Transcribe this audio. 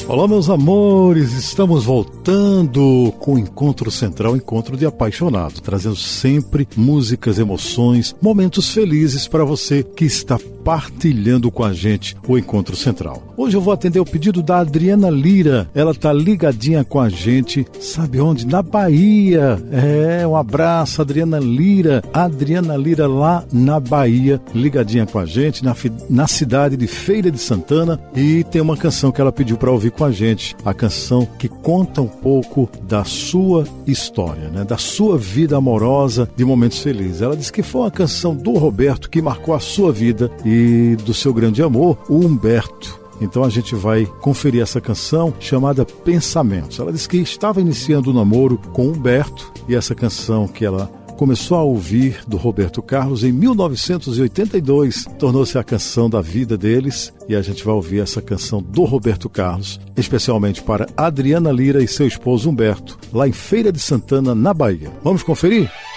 Olá, meus amores, estamos voltando com o Encontro Central, Encontro de Apaixonado, trazendo sempre músicas, emoções, momentos felizes para você que está partilhando com a gente o Encontro Central. Hoje eu vou atender o pedido da Adriana Lira, ela tá ligadinha com a gente, sabe onde? Na Bahia. Um abraço, Adriana Lira lá na Bahia, ligadinha com a gente, na cidade de Feira de Santana, e tem uma canção que ela pediu para ouvir com a gente, a canção que conta um pouco da sua história, né? Da sua vida amorosa, de momentos felizes. Ela disse que foi uma canção do Roberto que marcou a sua vida e do seu grande amor, o Humberto. Então a gente vai conferir essa canção chamada Pensamentos. Ela disse que estava iniciando o namoro com o Humberto, e essa canção que ela começou a ouvir do Roberto Carlos em 1982, tornou-se a canção da vida deles, e a gente vai ouvir essa canção do Roberto Carlos, especialmente para Adriana Lira e seu esposo Humberto, lá em Feira de Santana, na Bahia. Vamos conferir?